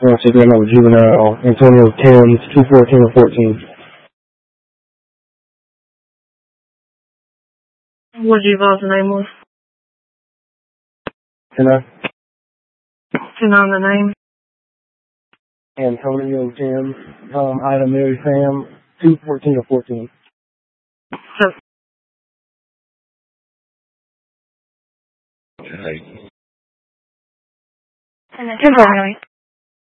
Secret number juvenile, Antonio Timms, 214 or 14. What juvenile name was? Can I? Turn on the name. Antonio Timms, Tom, Ida, Mary, Sam, 214 or 14. So, Okay. and then 10